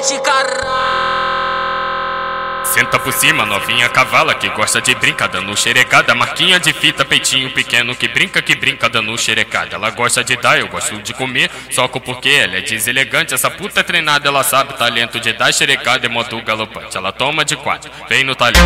mete caralho. Senta por cima, novinha cavala que gosta de brincar dando xerecada. Marquinha de fita, peitinho pequeno que brinca dando xerecada. Ela gosta de dar, eu gosto de comer, soco porque ela é deselegante. Essa puta é treinada, ela sabe o talento de dar xerecada. É modo galopante, ela toma de quatro, vem no talento.